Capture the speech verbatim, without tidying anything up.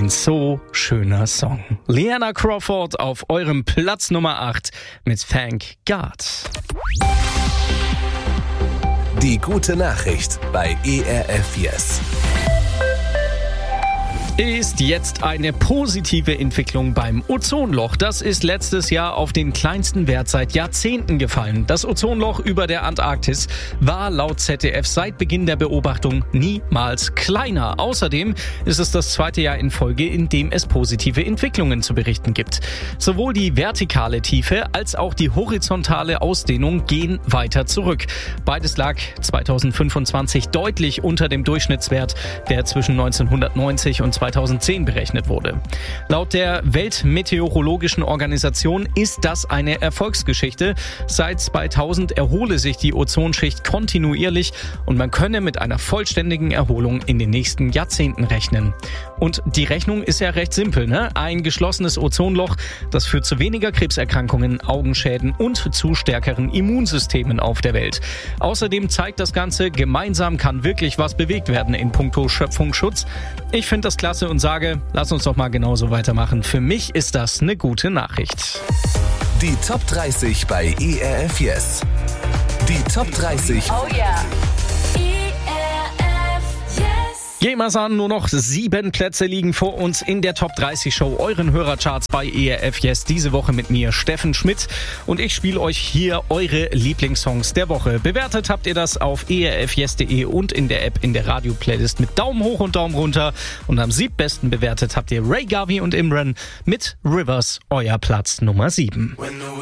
Ein so schöner Song. Liana Crawford auf eurem Platz Nummer acht mit Thank God. Die gute Nachricht bei E R F Yes. Ist jetzt eine positive Entwicklung beim Ozonloch. Das ist letztes Jahr auf den kleinsten Wert seit Jahrzehnten gefallen. Das Ozonloch über der Antarktis war laut Z D F seit Beginn der Beobachtung niemals kleiner. Außerdem ist es das zweite Jahr in Folge, in dem es positive Entwicklungen zu berichten gibt. Sowohl die vertikale Tiefe als auch die horizontale Ausdehnung gehen weiter zurück. Beides lag zweitausendfünfundzwanzig deutlich unter dem Durchschnittswert, der zwischen neunzehnhundertneunzig und zweitausendzehn berechnet wurde. Laut der Weltmeteorologischen Organisation ist das eine Erfolgsgeschichte. Seit zweitausend erhole sich die Ozonschicht kontinuierlich und man könne mit einer vollständigen Erholung in den nächsten Jahrzehnten rechnen. Und die Rechnung ist ja recht simpel, ne? Ein geschlossenes Ozonloch, das führt zu weniger Krebserkrankungen, Augenschäden und zu stärkeren Immunsystemen auf der Welt. Außerdem zeigt das Ganze, gemeinsam kann wirklich was bewegt werden in puncto Schöpfungsschutz. Ich finde das klasse und sage, lass uns doch mal genauso weitermachen. Für mich ist das eine gute Nachricht. Die Top dreißig bei E R F Yes. Die Top dreißig. Oh yeah. Gehen wir's an, nur noch sieben Plätze liegen vor uns in der Top dreißig Show, euren Hörercharts bei E R F Yes. Diese Woche mit mir, Steffen Schmidt. Und ich spiele euch hier eure Lieblingssongs der Woche. Bewertet habt ihr das auf e r f yes punkt de und in der App in der Radio-Playlist mit Daumen hoch und Daumen runter. Und am siebtbesten bewertet habt ihr Ray Garvey und Imran mit Rivers, euer Platz Nummer sieben.